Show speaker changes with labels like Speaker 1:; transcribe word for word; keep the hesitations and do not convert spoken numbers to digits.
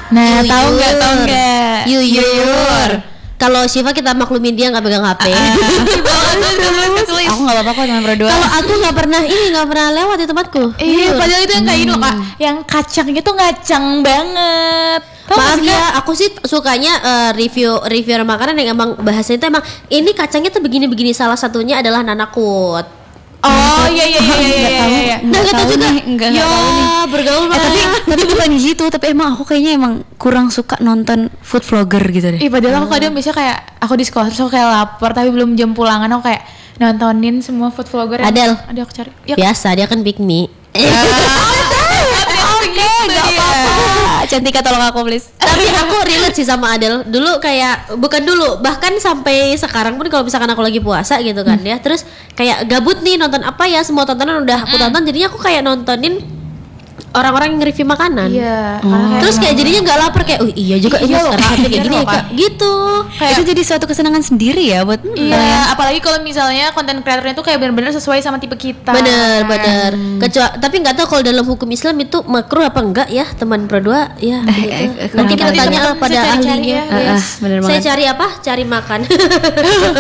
Speaker 1: Nah, tahu nggak tahu nggak?
Speaker 2: Yuyur. Kalau Syifa kita maklumin dia nggak pegang H P.
Speaker 1: Aku nggak apa-apa kok teman berdua.
Speaker 2: Kalau aku nggak pernah ini nggak pernah lewat di tempatku.
Speaker 1: Iya, padahal itu yang kayak ini loh kak, yang kacangnya tuh ngacang banget. Tau
Speaker 2: Maaf
Speaker 1: gak sih,
Speaker 2: ya,
Speaker 1: Kak?
Speaker 2: aku sih sukanya uh, review review makanan yang emang bahasanya itu emang ini kacangnya tuh begini-begini. Salah satunya adalah nanakut.
Speaker 1: Oh iya iya iya iya iya. iya.
Speaker 2: Nah,
Speaker 1: Nggak
Speaker 2: tahu
Speaker 1: tahu
Speaker 2: juga.
Speaker 1: nih, enggak
Speaker 2: Ya,
Speaker 1: enggak tahu nih.
Speaker 2: bergaul
Speaker 1: Eh, tapi tapi bukan di situ, tapi emang aku kayaknya emang kurang suka nonton food vlogger gitu deh. Ih, padahal aku kadang biasanya kayak aku di sekolah terus aku kayak lapar tapi belum jam pulangan aku kayak nontonin semua food vlogger yang
Speaker 2: Adel.
Speaker 1: ada aku cari. Ya,
Speaker 2: Biasa dia kan pick me.
Speaker 1: oke, enggak apa-apa. Cantika tolong aku please.
Speaker 2: Tapi aku relate sih sama Adel. Dulu kayak bukan dulu, bahkan sampai sekarang pun kalau misalkan aku lagi puasa gitu kan ya. Terus kayak gabut nih nonton apa ya, semua tontonan udah aku tonton, jadinya aku kayak nontonin orang-orang yang nge-review makanan.
Speaker 1: Iya.
Speaker 2: Terus kayak jadinya nggak lapar kayak, oh iya juga ini
Speaker 1: Iya loh,
Speaker 2: sekarang
Speaker 1: Kak.
Speaker 2: kayak
Speaker 1: Iya
Speaker 2: gini
Speaker 1: loh,
Speaker 2: ya Kak.
Speaker 1: Kak.
Speaker 2: Gitu.
Speaker 1: Kayak
Speaker 3: Itu jadi suatu kesenangan sendiri ya buat
Speaker 1: iya, apalagi kalau misalnya konten kreatornya tuh kayak benar-benar sesuai sama tipe kita.
Speaker 2: Bener bener. Kecuali tapi nggak tahu kalau dalam hukum Islam itu makruh apa enggak ya teman berdua ya. gitu. Nanti kita
Speaker 1: Nanti
Speaker 2: tanya
Speaker 1: teman-teman
Speaker 2: pada
Speaker 1: bisa cari-cari
Speaker 2: ahlinya.
Speaker 1: ya.
Speaker 2: Yes.
Speaker 3: Ah, ah, bener
Speaker 2: Saya
Speaker 3: banget.
Speaker 2: cari apa? Cari makan.